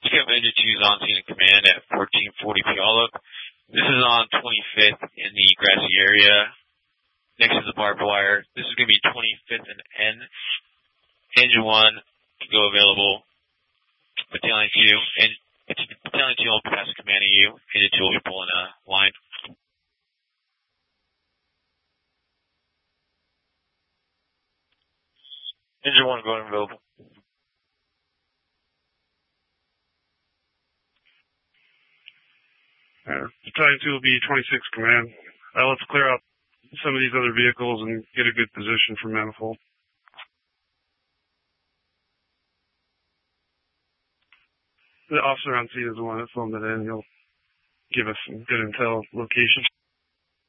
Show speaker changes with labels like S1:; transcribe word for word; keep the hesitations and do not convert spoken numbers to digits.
S1: Skip Engine two is on scene in command at fourteen forty Puyallup. This is on twenty-fifth in the grassy area next to the barbed wire. This is going to be twenty-fifth and N. Engine one can go available. Battalion two, and Battalion two will pass commanding you. Engine two will be pulling a line.
S2: Engine one going available.
S3: Uh, Battalion two will be twenty-six command. Uh, let's clear out some of these other vehicles and get a good position for Manifold. The officer on scene is the one that filmed it in. He'll give us some good intel location.